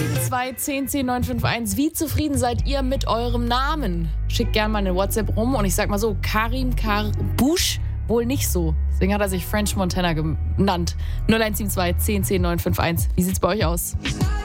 0172 10 10 951. Wie zufrieden seid ihr mit eurem Namen? Schickt gerne mal eine WhatsApp rum und ich sag mal so, Karim Karbusch wohl nicht so. Deswegen hat er sich French Montana genannt. 0172 10 10 951. Wie sieht's bei euch aus?